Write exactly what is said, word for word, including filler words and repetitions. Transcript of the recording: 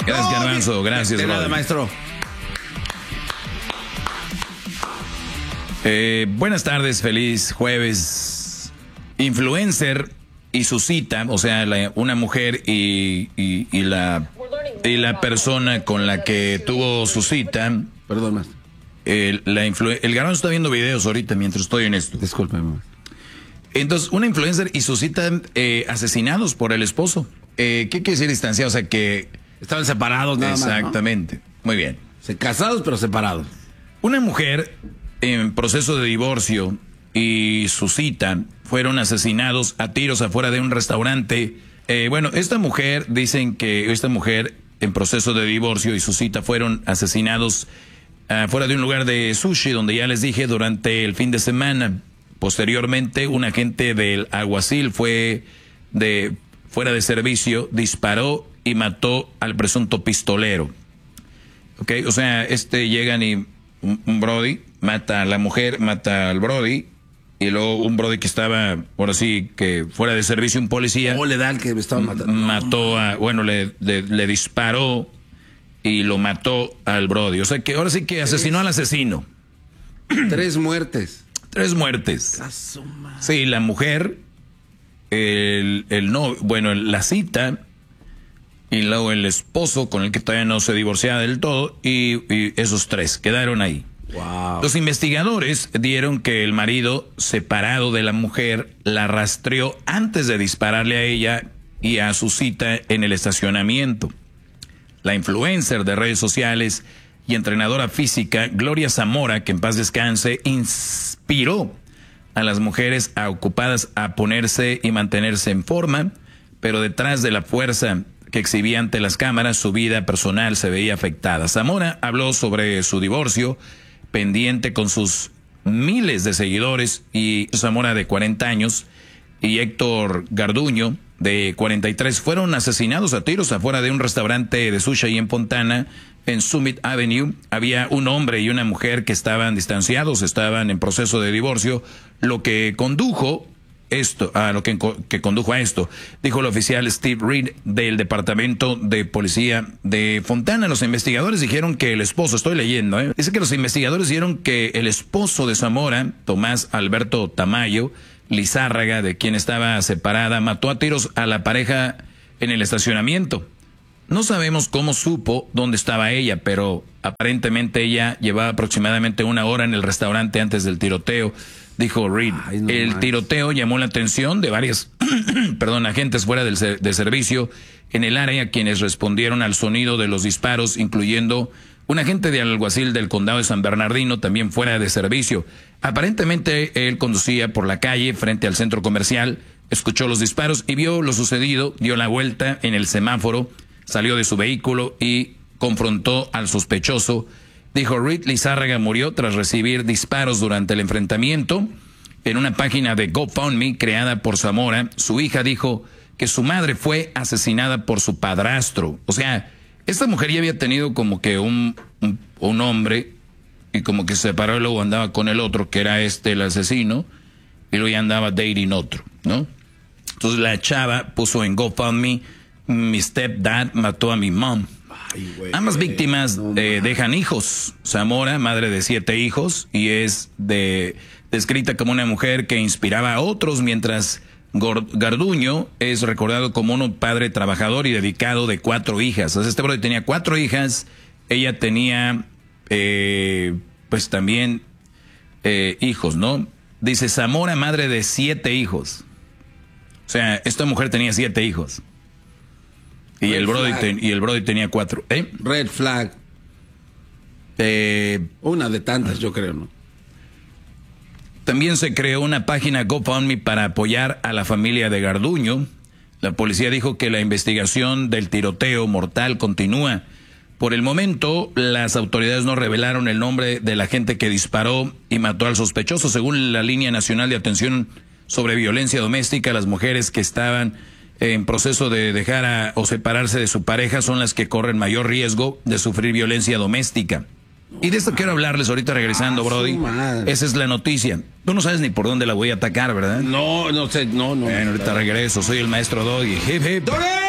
Gracias, Garbanzo. Gracias, de nada, maestro. Eh, buenas tardes, feliz jueves. Influencer y su cita, o sea, la, una mujer y, y, y, la, y la persona con la que tuvo su cita. Perdón, maestro. El, la influ, el Garbanzo está viendo videos ahorita mientras estoy en esto. Discúlpeme. Entonces, una influencer y su cita eh, asesinados por el esposo. Eh, ¿Qué quiere decir distanciado? O sea, que... Estaban separados nada más, ¿no? Exactamente. Muy bien. Se casados, pero separados. Una mujer en proceso de divorcio y su cita fueron asesinados a tiros afuera de un restaurante. Eh, bueno, esta mujer, dicen que esta mujer en proceso de divorcio y su cita fueron asesinados afuera de un lugar de sushi, donde ya les dije, durante el fin de semana. Posteriormente, un agente del alguacil fue de fuera de servicio, disparó y mató al presunto pistolero. Ok, o sea, este llegan y un, un brody mata a la mujer, mata al brody, y luego un brody que estaba, ahora sí, que fuera de servicio, un policía. ¿Cómo le da el que me estaba matando? Mató a, bueno, le, le, le disparó y lo mató al brody. O sea que ahora sí que asesinó al asesino. Tres muertes. Tres muertes. Sí, la mujer, el, el no, bueno, la cita, y luego el esposo con el que todavía no se divorciaba del todo, y, y esos tres quedaron ahí. Wow. Los investigadores dieron que el marido, separado de la mujer, la rastreó antes de dispararle a ella y a su cita en el estacionamiento. La influencer de redes sociales y entrenadora física Gloria Zamora, que en paz descanse, inspiró a las mujeres a ocupadas a ponerse y mantenerse en forma, pero detrás de la fuerza que exhibía ante las cámaras, su vida personal se veía afectada. Zamora habló sobre su divorcio, pendiente con sus miles de seguidores, y Zamora, de cuarenta años, y Héctor Garduño, de cuarenta y tres, fueron asesinados a tiros afuera de un restaurante de sushi ahí en Fontana, en Summit Avenue. Había un hombre y una mujer que estaban distanciados, estaban en proceso de divorcio, lo que condujo esto, a lo que, que condujo a esto, dijo el oficial Steve Reed del Departamento de Policía de Fontana. Los investigadores dijeron que el esposo, estoy leyendo, ¿eh? dice que los investigadores dijeron que el esposo de Zamora, Tomás Alberto Tamayo Lizárraga, de quien estaba separada, mató a tiros a la pareja en el estacionamiento. No sabemos cómo supo dónde estaba ella, pero aparentemente ella llevaba aproximadamente una hora en el restaurante antes del tiroteo, dijo Reed. Ay, no el más. tiroteo llamó la atención de varios perdón, agentes fuera del de servicio en el área, quienes respondieron al sonido de los disparos, incluyendo un agente de alguacil del condado de San Bernardino, también fuera de servicio. Aparentemente él conducía por la calle frente al centro comercial, escuchó los disparos y vio lo sucedido, dio la vuelta en el semáforo, salió de su vehículo y confrontó al sospechoso. Dijo Reed, Lizárraga murió tras recibir disparos durante el enfrentamiento. En una página de GoFundMe creada por Zamora, su hija dijo que su madre fue asesinada por su padrastro. O sea, esta mujer ya había tenido como que un, un, un hombre, y como que se separó y luego andaba con el otro, que era este el asesino, y luego ya andaba dating otro, ¿no? Entonces la chava puso en GoFundMe, mi stepdad mató a mi mom. Ay, güey, ambas víctimas no, eh, dejan hijos. Zamora, madre de siete hijos, y es de, descrita como una mujer que inspiraba a otros, mientras Garduño es recordado como un padre trabajador y dedicado de cuatro hijas. O sea, este brother tenía cuatro hijas, ella tenía eh, pues también eh, hijos, ¿no? Dice Zamora, madre de siete hijos. O sea, esta mujer tenía siete hijos. Y el, brody ten, y el Brody tenía cuatro. ¿Eh? Red flag. Eh, Una de tantas, yo creo, ¿no? También se creó una página GoFundMe para apoyar a la familia de Garduño. La policía dijo que la investigación del tiroteo mortal continúa. Por el momento, las autoridades no revelaron el nombre de la gente que disparó y mató al sospechoso. Según la Línea Nacional de Atención sobre Violencia Doméstica, las mujeres que estaban en proceso de dejar a, o separarse de su pareja son las que corren mayor riesgo de sufrir violencia doméstica. Y de esto quiero hablarles ahorita regresando, ah, Brody. Esa es la noticia. Tú no sabes ni por dónde la voy a atacar, ¿verdad? No, no sé, no, no. Bueno, ahorita regreso. Soy el maestro Doggy. Hip, hip. ¡Doggy!